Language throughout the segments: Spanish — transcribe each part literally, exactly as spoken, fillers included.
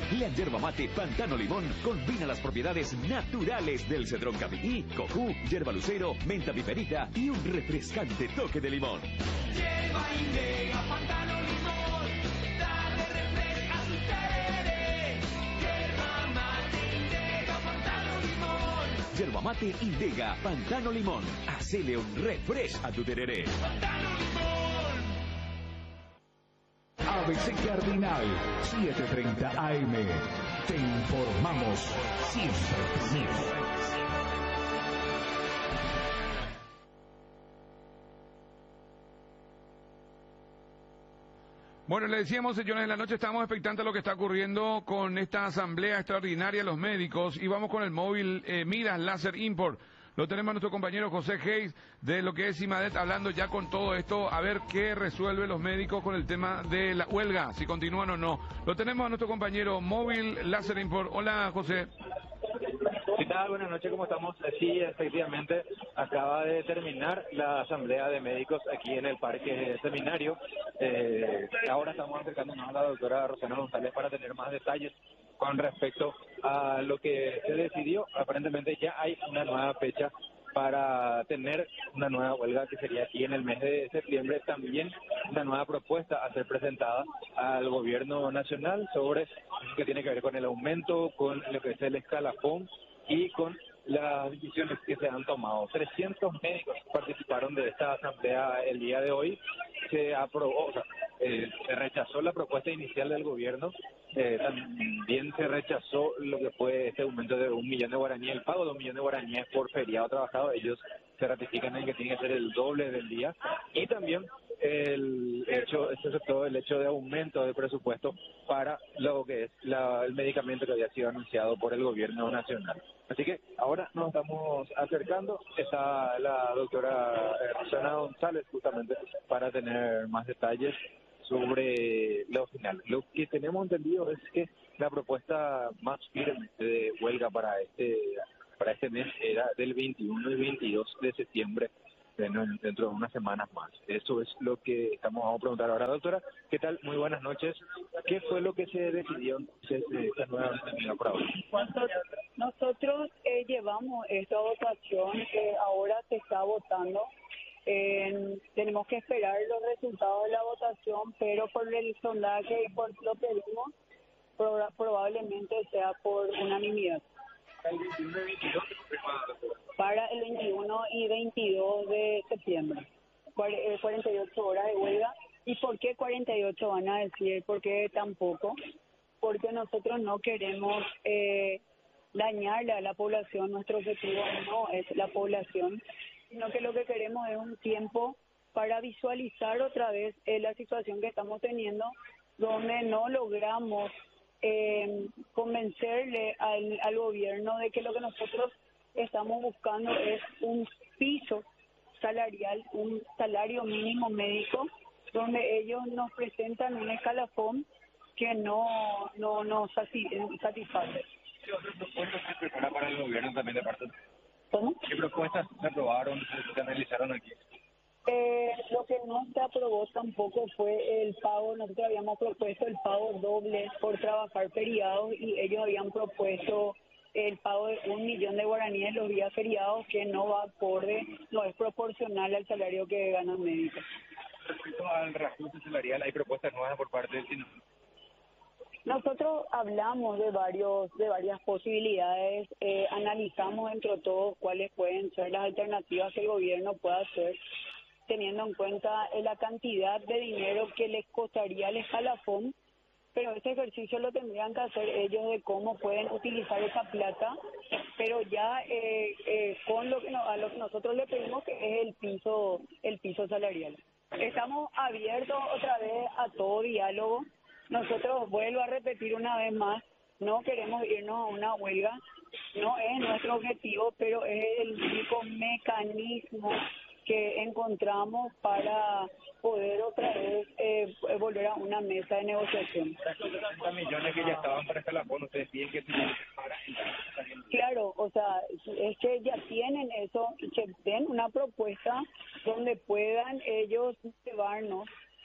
La yerba mate Pantano Limón combina las propiedades naturales del cedrón capiní, cojú, yerba lucero, menta piperita y un refrescante toque de limón. Yerba Indega, Pantano Limón, dale refresca su tereré. Yerba mate Indega, Pantano Limón. Yerba mate Indega, Pantano Limón. Hacele un refresh a tu tereré. Pantano Limón. A B C Cardinal, setecientos treinta A M. Te informamos siempre primero. Bueno, le decíamos, señores, en la noche estamos expectantes a lo que está ocurriendo con esta asamblea extraordinaria de los médicos y vamos con el móvil eh, Miras Láser Import. Lo tenemos a nuestro compañero José Hayes de lo que es IMADET hablando ya con todo esto, a ver qué resuelve los médicos con el tema de la huelga, si continúan o no. Lo tenemos a nuestro compañero móvil Láser Import. Hola, José. ¿Qué tal? Buenas noches, ¿cómo estamos? Sí, efectivamente, acaba de terminar la asamblea de médicos aquí en el Parque Seminario. Eh, ahora estamos acercándonos a la doctora Rosana González para tener más detalles con respecto a lo que se decidió. Aparentemente ya hay una nueva fecha para tener una nueva huelga que sería aquí en el mes de septiembre. También una nueva propuesta a ser presentada al gobierno nacional sobre lo que tiene que ver con el aumento, con lo que es el escalafón y con las decisiones que se han tomado. trescientos médicos participaron de esta asamblea el día de hoy. Se aprobó, o sea, eh, se rechazó la propuesta inicial del gobierno. Eh, también se rechazó lo que fue este aumento de un millón de guaraníes, el pago de un millón de guaraníes por feriado trabajado. Ellos se ratifican en que tiene que ser el doble del día. Y también el hecho, se aceptó el hecho de aumento de presupuesto para lo que es la, el medicamento que había sido anunciado por el gobierno nacional. Así que ahora nos estamos acercando, está la doctora Rosana González justamente para tener más detalles sobre lo final. Lo que tenemos entendido es que la propuesta más firme de huelga para este para este mes era del veintiuno y veintidós de septiembre, dentro de unas semanas más. Eso es lo que estamos a preguntar ahora, doctora. ¿Qué tal? Muy buenas noches. ¿Qué fue lo que se decidió entonces de esta nueva prueba? Nosotros, nosotros eh, llevamos esta votación que ahora se está votando. Eh, tenemos que esperar los resultados de la votación, pero por el sondaje y por lo que vimos, proba- probablemente sea por unanimidad. Para el veintiuno y veintidós de septiembre, cuarenta y ocho horas de huelga. ¿Y por qué cuarenta y ocho van a decir? ¿Por qué tampoco? Porque nosotros no queremos eh, dañarle a la población. Nuestro objetivo no es la población, sino que lo que queremos es un tiempo para visualizar otra vez eh, la situación que estamos teniendo, donde no logramos eh, convencerle al, al gobierno de que lo que nosotros estamos buscando es un piso salarial, un salario mínimo médico, donde ellos nos presentan un escalafón que no no nos satisface. ¿Qué otras propuestas se prepara para el gobierno también de parte? ¿Cómo? ¿Qué propuestas se aprobaron, se analizaron aquí? Eh, lo que no se aprobó tampoco fue el pago. Nosotros habíamos propuesto el pago doble por trabajar feriados y ellos habían propuesto el pago de un millón de guaraníes los días feriados, que no va acorde, no es proporcional al salario que ganan médicos. Respecto al reajuste salarial, ¿hay propuestas nuevas por parte del sindicato? Nosotros hablamos de varios de varias posibilidades, eh, analizamos entre todos cuáles pueden ser las alternativas que el gobierno pueda hacer, teniendo en cuenta eh, la cantidad de dinero que les costaría el escalafón, pero ese ejercicio lo tendrían que hacer ellos de cómo pueden utilizar esa plata, pero ya eh, eh, con lo que no, a lo que nosotros le pedimos, que es el piso el piso salarial. Estamos abiertos otra vez a todo diálogo. Nosotros, vuelvo a repetir una vez más, no queremos irnos a una huelga, no es nuestro objetivo, pero es el único mecanismo que encontramos para poder otra vez eh, volver a una mesa de negociación. Esos sesenta millones que ya estaban para escalafón, ustedes piden que se para. Claro, o sea, es que ya tienen eso y que den una propuesta donde puedan ellos llevarnos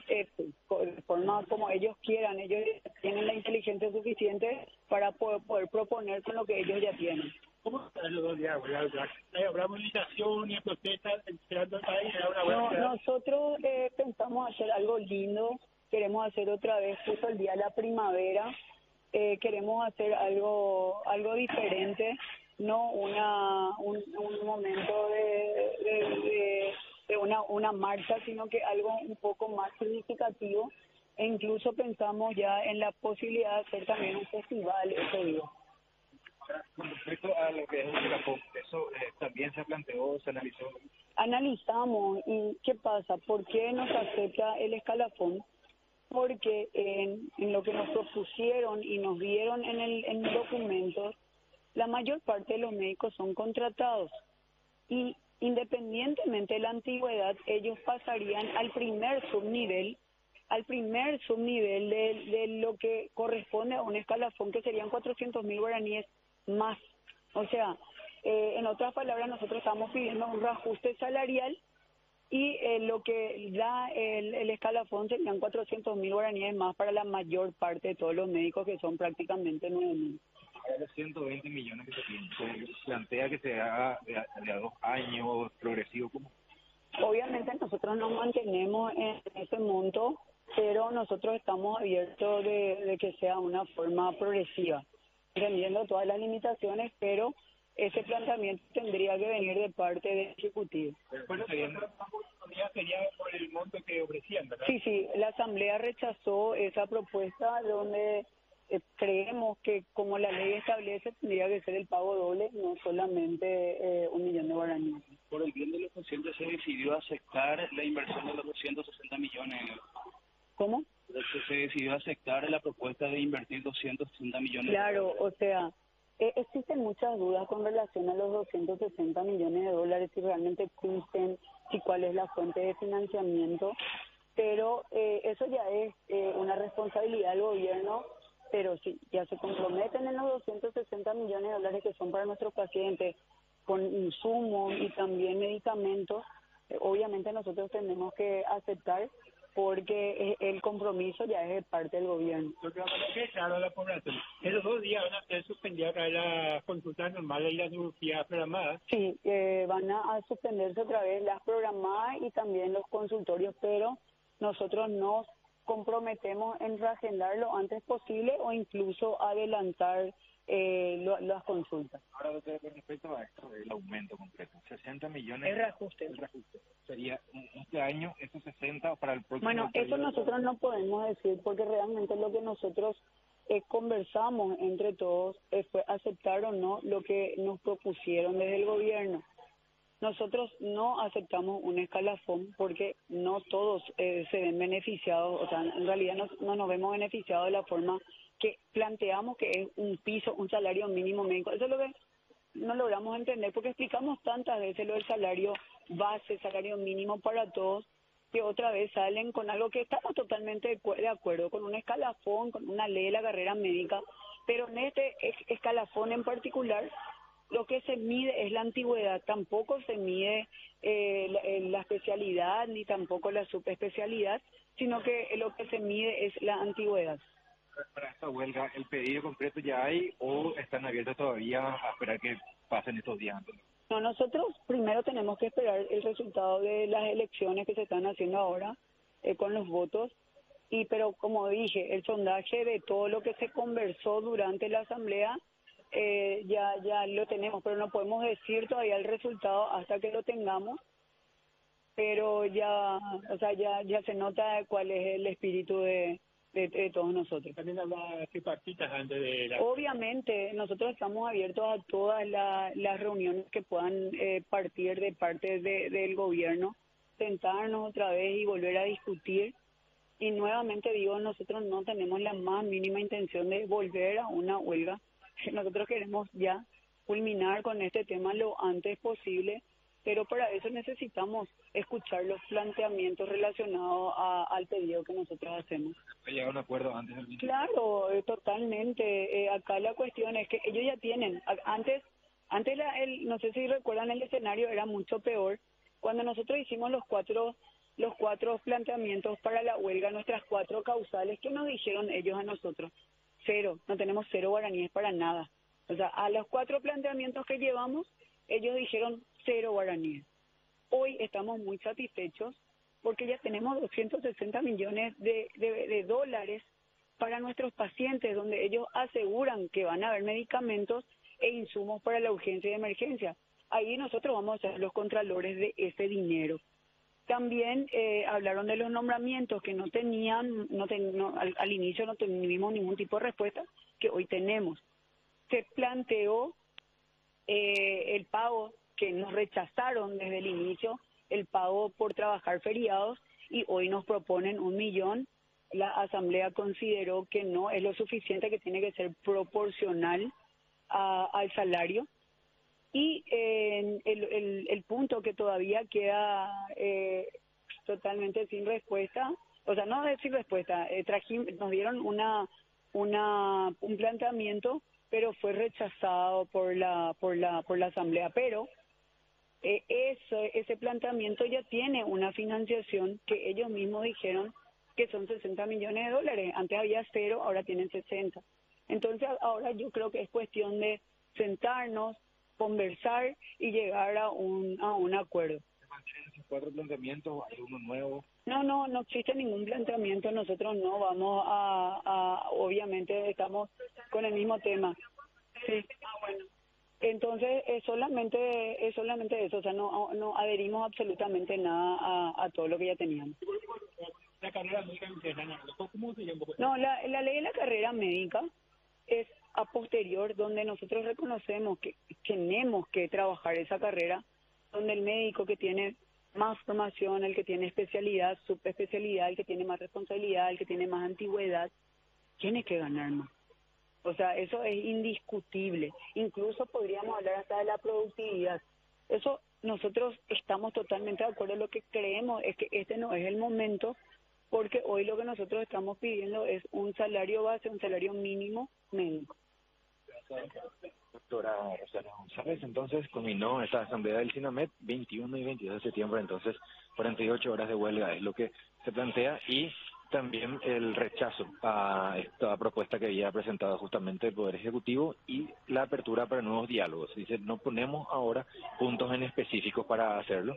eh, de forma como ellos quieran. Ellos tienen la inteligencia suficiente para poder, poder proponer con lo que ellos ya tienen. ¿Cómo están los dos días? ¿Habrá movilización y protestas esperando el país? No, nosotros eh, pensamos hacer algo lindo, queremos hacer otra vez justo el día de la primavera, eh, queremos hacer algo algo diferente, no una un, un momento de, de, de, de una, una marcha, sino que algo un poco más significativo, e incluso pensamos ya en la posibilidad de hacer también un festival ese día. Con respecto a lo que es el escalafón, eso eh, también se planteó, se analizó. Analizamos y qué pasa, ¿por qué nos acepta el escalafón? Porque en, en lo que nos propusieron y nos dieron en el en documentos, la mayor parte de los médicos son contratados y independientemente de la antigüedad, ellos pasarían al primer subnivel, al primer subnivel de, de lo que corresponde a un escalafón, que serían cuatrocientos mil guaraníes más. O sea, eh, en otras palabras, nosotros estamos pidiendo un reajuste salarial y eh, lo que da el, el escalafón serían cuatrocientos mil guaraníes más para la mayor parte de todos los médicos, que son prácticamente nueve mil. Los ciento veinte millones que se tienen, se plantea que se haga de a, de a dos años, progresivo, ¿cómo? Obviamente nosotros nos mantenemos en ese monto, pero nosotros estamos abiertos de, de que sea una forma progresiva, entendiendo todas las limitaciones, pero ese planteamiento tendría que venir de parte del Ejecutivo. Bueno, sería por el monto que ofrecían, ¿verdad? Sí, sí, la Asamblea rechazó esa propuesta donde eh, creemos que, como la ley establece, tendría que ser el pago doble, no solamente eh, un millón de guaraníes. Por el bien de los pacientes se decidió aceptar la inversión de los doscientos sesenta millones. ¿Cómo? Se decidió aceptar la propuesta de invertir doscientos sesenta millones. Claro, o sea, eh, existen muchas dudas con relación a los doscientos sesenta millones de dólares, si realmente existen, si cuál es la fuente de financiamiento, pero eh, eso ya es eh, una responsabilidad del gobierno, pero si ya se comprometen en los doscientos sesenta millones de dólares que son para nuestros pacientes, con insumos y también medicamentos, eh, obviamente nosotros tenemos que aceptar, porque el compromiso ya es de parte del gobierno. Lo que va a hacer, claro, a la población. En los dos días van a ser suspendidas las consultas normales y las cirugías programadas. Sí, eh, van a, a suspenderse otra vez las programadas y también los consultorios, pero nosotros nos comprometemos en reagendar lo antes posible o incluso adelantar eh, lo, las consultas. Ahora, con respecto a esto, el aumento completo, sesenta millones. El reajuste. El reajuste. Sería este año, esos sesenta para el próximo. Bueno, eso nosotros no podemos decir, porque realmente lo que nosotros eh, conversamos entre todos eh, fue aceptar o no lo que nos propusieron desde el gobierno. Nosotros no aceptamos un escalafón porque no todos eh, se ven beneficiados, o sea, en realidad no, no nos vemos beneficiados de la forma que planteamos, que es un piso, un salario mínimo médico. Eso es lo que no logramos entender, porque explicamos tantas veces lo del salario base, salario mínimo para todos, que otra vez salen con algo que estamos totalmente de acuerdo, con un escalafón, con una ley de la carrera médica, pero en este escalafón en particular lo que se mide es la antigüedad, tampoco se mide eh, la, la especialidad ni tampoco la subespecialidad, sino que lo que se mide es la antigüedad. Para esta huelga, ¿el pedido concreto ya hay o están abiertos todavía a esperar que pasen estos días antes? No, nosotros primero tenemos que esperar el resultado de las elecciones que se están haciendo ahora eh, con los votos, y pero como dije, el sondaje de todo lo que se conversó durante la asamblea eh, ya ya lo tenemos, pero no podemos decir todavía el resultado hasta que lo tengamos, pero ya, o sea, ya ya se nota cuál es el espíritu de De, de todos nosotros. También hablaba tripartitas antes de la... Obviamente, nosotros estamos abiertos a todas la, las reuniones que puedan eh, partir de parte de, del gobierno, sentarnos otra vez y volver a discutir. Y nuevamente digo, nosotros no tenemos la más mínima intención de volver a una huelga. Nosotros queremos ya culminar con este tema lo antes posible, pero para eso necesitamos escuchar los planteamientos relacionados a, al pedido que nosotros hacemos. ¿Ha llegado a un acuerdo antes del veinte? Claro, eh, totalmente. Eh, acá la cuestión es que ellos ya tienen, a- antes, antes la, el, no sé si recuerdan, el escenario era mucho peor. Cuando nosotros hicimos los cuatro los cuatro planteamientos para la huelga, nuestras cuatro causales, ¿qué nos dijeron ellos a nosotros? Cero, no tenemos cero guaraníes para nada. O sea, a los cuatro planteamientos que llevamos, ellos dijeron cero guaraníes. Hoy estamos muy satisfechos porque ya tenemos doscientos sesenta millones de, de, de dólares para nuestros pacientes, donde ellos aseguran que van a haber medicamentos e insumos para la urgencia y emergencia. Ahí nosotros vamos a ser los contralores de ese dinero. También eh, hablaron de los nombramientos que no tenían, no ten, no, al, al inicio no tuvimos ningún tipo de respuesta, que hoy tenemos. Se planteó eh, el pago que nos rechazaron desde el inicio, el pago por trabajar feriados, y hoy nos proponen un millón. La Asamblea consideró que no es lo suficiente, que tiene que ser proporcional a, al salario. Y eh, el, el, el punto que todavía queda eh, totalmente sin respuesta, o sea, no sin respuesta, eh, trajim, nos dieron una, una un planteamiento, pero fue rechazado por la por la por la Asamblea. Pero eh, ese ese planteamiento ya tiene una financiación que ellos mismos dijeron que son sesenta millones de dólares. Antes había cero, ahora tienen sesenta. Entonces ahora yo creo que es cuestión de sentarnos, conversar y llegar a un a un acuerdo. ¿Esos cuatro planteamientos? ¿Hay uno nuevo? No, no, no existe ningún planteamiento. Nosotros no vamos a, a obviamente estamos con el mismo tema. Sí. Ah, bueno. Entonces es solamente es solamente eso, o sea, no no adherimos absolutamente nada a, a todo lo que ya teníamos. La carrera médica interna, ¿cómo se llama? No, la, la ley de la carrera médica es a posterior, donde nosotros reconocemos que tenemos que trabajar esa carrera, donde el médico que tiene más formación, el que tiene especialidad, subespecialidad, el que tiene más responsabilidad, el que tiene más antigüedad, tiene que ganar más. O sea, eso es indiscutible. Incluso podríamos hablar hasta de la productividad. Eso nosotros estamos totalmente de acuerdo. Lo que creemos es que este no es el momento, porque hoy lo que nosotros estamos pidiendo es un salario base, un salario mínimo médico. Doctora Rosana González, entonces culminó esta asamblea del SINAMED veintiuno y veintidós de septiembre, entonces cuarenta y ocho horas de huelga es lo que se plantea, y también el rechazo a esta propuesta que había presentado justamente el Poder Ejecutivo y la apertura para nuevos diálogos. Dice, no ponemos ahora puntos en específicos para hacerlo,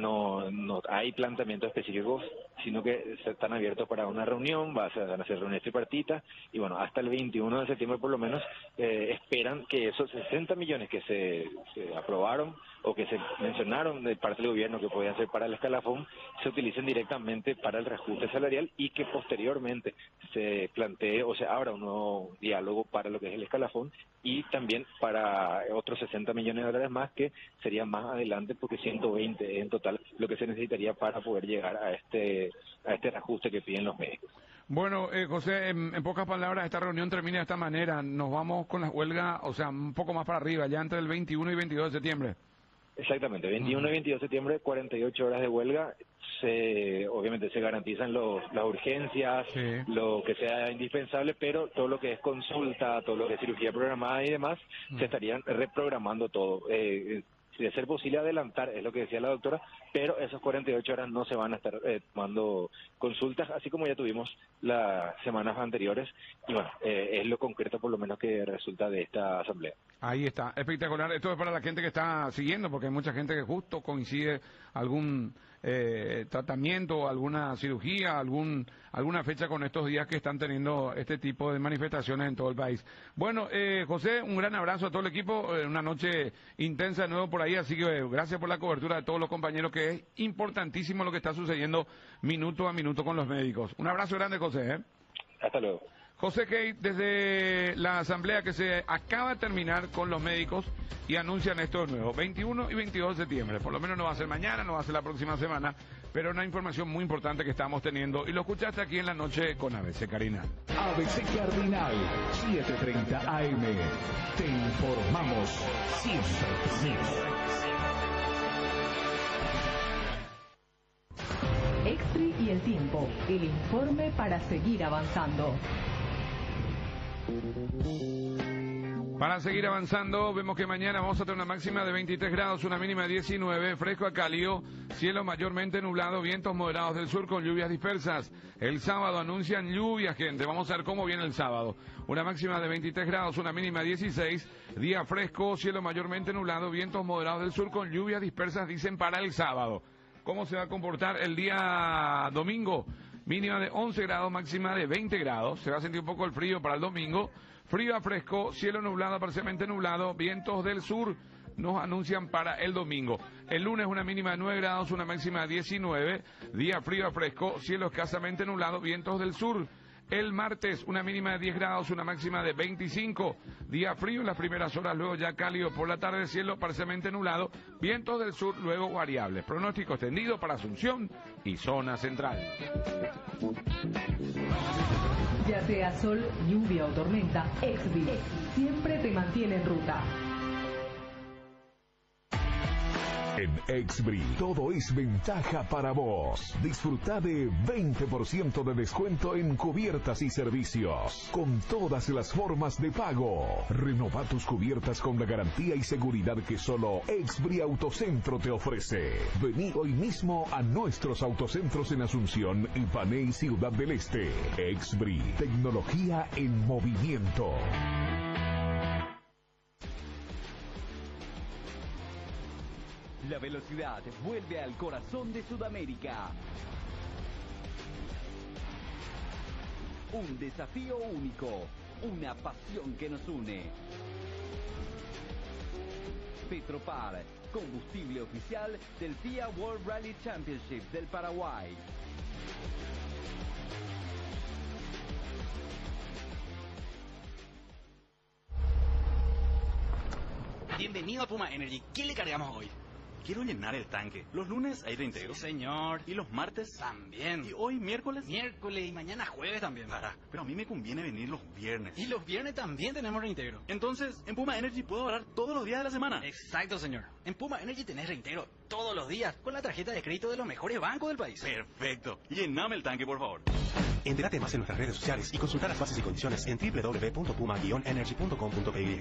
no no hay planteamientos específicos, sino que se están abiertos para una reunión, van a hacer reuniones tripartitas, y bueno, hasta el veintiuno de septiembre por lo menos eh, esperan que esos sesenta millones que se, se aprobaron o que se mencionaron de parte del gobierno que podían ser para el escalafón, se utilicen directamente para el reajuste salarial, y que posteriormente se plantee o se abra un nuevo diálogo para lo que es el escalafón, y también para otros sesenta millones de dólares más, que sería más adelante, porque ciento veinte en total lo que se necesitaría para poder llegar a este a este reajuste que piden los médicos. Bueno, eh, José, en, en pocas palabras, esta reunión termina de esta manera. Nos vamos con las huelgas, o sea, un poco más para arriba, ya entre el veintiuno y veintidós de septiembre. Exactamente, veintiuno y veintidós de septiembre, cuarenta y ocho horas de huelga. Se, obviamente se garantizan los, las urgencias, Sí. lo que sea indispensable, pero todo lo que es consulta, todo lo que es cirugía programada y demás, Mm. se estarían reprogramando todo. Eh, de ser posible adelantar, es lo que decía la doctora, pero esas cuarenta y ocho horas no se van a estar eh, tomando consultas, así como ya tuvimos las semanas anteriores, y bueno, eh, es lo concreto por lo menos que resulta de esta asamblea. Ahí está, espectacular. Esto es para la gente que está siguiendo, porque hay mucha gente que justo coincide algún eh, tratamiento, alguna cirugía, algún alguna fecha con estos días que están teniendo este tipo de manifestaciones en todo el país. Bueno, eh, José, un gran abrazo a todo el equipo, eh, una noche intensa de nuevo por ahí, así que eh, gracias por la cobertura de todos los compañeros, que es importantísimo lo que está sucediendo minuto a minuto con los médicos. Un abrazo grande, José. ¿eh? Hasta luego. José Kate, desde la asamblea que se acaba de terminar con los médicos, y anuncian esto de nuevo, veintiuno y veintidós de septiembre, por lo menos no va a ser mañana, no va a ser la próxima semana, pero una información muy importante que estamos teniendo, y lo escuchaste aquí en la noche con A B C Cardinal. A B C Cardinal, siete treinta A M. Te informamos siempre primero. Extri y el tiempo, el informe para seguir avanzando. Para seguir avanzando, vemos que mañana vamos a tener una máxima de veintitrés grados, una mínima de diecinueve, fresco a cálido, cielo mayormente nublado, vientos moderados del sur con lluvias dispersas. El sábado anuncian lluvias, gente. Vamos a ver cómo viene el sábado. Una máxima de veintitrés grados, una mínima de dieciséis, día fresco, cielo mayormente nublado, vientos moderados del sur con lluvias dispersas, dicen para el sábado. ¿Cómo se va a comportar el día domingo? Mínima de once grados, máxima de veinte grados. Se va a sentir un poco el frío para el domingo. Frío a fresco, cielo nublado, parcialmente nublado, vientos del sur nos anuncian para el domingo. El lunes una mínima de nueve grados, una máxima de diecinueve, día frío a fresco, cielo escasamente nublado, vientos del sur. El martes una mínima de diez grados, una máxima de veinticinco, día frío en las primeras horas, luego ya cálido por la tarde, cielo parcialmente nublado, vientos del sur, luego variables. Pronóstico extendido para Asunción y zona central. Ya sea sol, lluvia o tormenta, Exvi siempre te mantiene en ruta. En Exbri todo es ventaja para vos. Disfruta de veinte por ciento de descuento en cubiertas y servicios, con todas las formas de pago. Renova tus cubiertas con la garantía y seguridad que solo Exbri Autocentro te ofrece. Vení hoy mismo a nuestros autocentros en Asunción, Ipané y Ciudad del Este. Exbri, tecnología en movimiento. La velocidad vuelve al corazón de Sudamérica. Un desafío único, una pasión que nos une. Petropar, combustible oficial del F I A World Rally Championship del Paraguay. Bienvenido a Puma Energy. ¿Qué le cargamos hoy? Quiero llenar el tanque. Los lunes hay reintegro. Sí, señor. ¿Y los martes? También. ¿Y hoy miércoles? Miércoles y mañana jueves también. Para, pero a mí me conviene venir los viernes. Y los viernes también tenemos reintegro. Entonces, en Puma Energy puedo ahorrar todos los días de la semana. Exacto, señor. En Puma Energy tenés reintegro todos los días con la tarjeta de crédito de los mejores bancos del país. Perfecto. Llename el tanque, por favor. Entérate más en nuestras redes sociales y consulta las bases y condiciones en doble u doble u doble u punto puma guion energy punto com punto p y.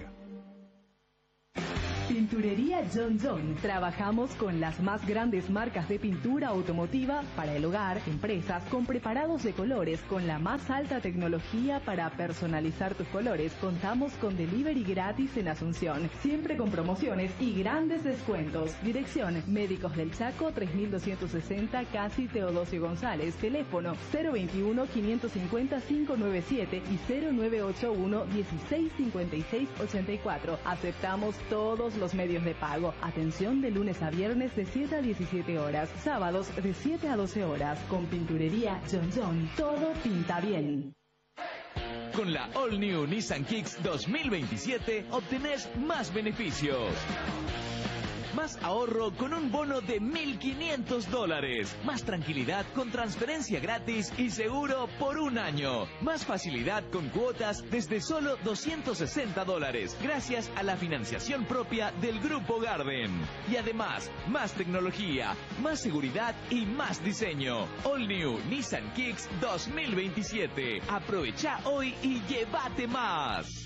Pinturería John John. Trabajamos con las más grandes marcas de pintura automotiva para el hogar, empresas, con preparados de colores, con la más alta tecnología para personalizar tus colores. Contamos con delivery gratis en Asunción, siempre con promociones y grandes descuentos. Dirección: Médicos del Chaco, tres mil doscientos sesenta, Casi Teodosio González. Teléfono cero veintiuno, quinientos cincuenta, quinientos noventa y siete y cero nueve ocho uno, dieciséis cincuenta y seis ochenta y cuatro. Aceptamos todos los medios de pago. Atención de lunes a viernes de siete a diecisiete horas, sábados de siete a doce horas. Con Pinturería John John, todo pinta bien. Con la All New Nissan Kicks dos mil veintisiete obtenés más beneficios. Más ahorro con un bono de mil quinientos dólares. Más tranquilidad con transferencia gratis y seguro por un año. Más facilidad con cuotas desde solo doscientos sesenta dólares. Gracias a la financiación propia del Grupo Garden. Y además, más tecnología, más seguridad y más diseño. All New Nissan Kicks dos mil veintisiete. Aprovecha hoy y llévate más.